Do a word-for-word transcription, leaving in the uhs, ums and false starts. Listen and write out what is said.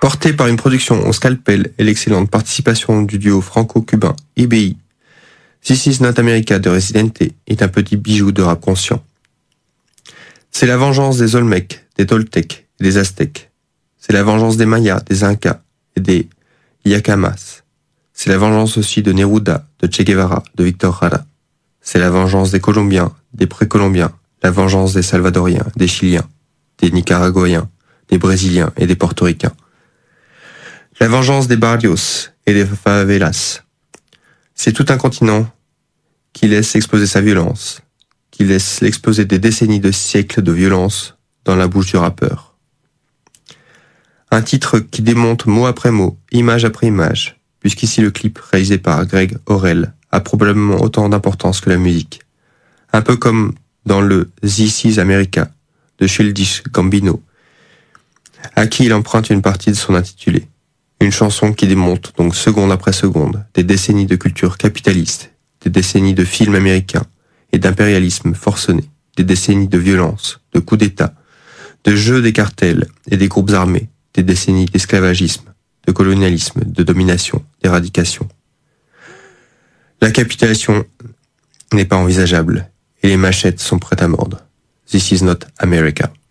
Porté par une production au scalpel et l'excellente participation du duo franco-cubain I B I, This Is Not America de Residente est un petit bijou de rap conscient. C'est la vengeance des Olmecs, des Toltecs et des Aztèques. C'est la vengeance des Mayas, des Incas et des Yacamas. C'est la vengeance aussi de Neruda, de Che Guevara, de Victor Jara. C'est la vengeance des Colombiens, des Précolombiens, la vengeance des Salvadoriens, des Chiliens, des Nicaraguayens, des Brésiliens et des Portoricains. La vengeance des barrios et des favelas. C'est tout un continent qui laisse exploser sa violence, qui laisse l'exposer des décennies de siècles de violence dans la bouche du rappeur. Un titre qui démonte mot après mot, image après image, puisqu'ici le clip réalisé par Greg Orrell a probablement autant d'importance que la musique. Un peu comme dans le This Is America de Childish Gambino, à qui il emprunte une partie de son intitulé. Une chanson qui démonte donc seconde après seconde des décennies de culture capitaliste, des décennies de films américains et d'impérialisme forcené, des décennies de violence, de coups d'État, de jeux des cartels et des groupes armés, des décennies d'esclavagisme, de colonialisme, de domination, d'éradication. La capitulation n'est pas envisageable et les machettes sont prêtes à mordre. This is not America.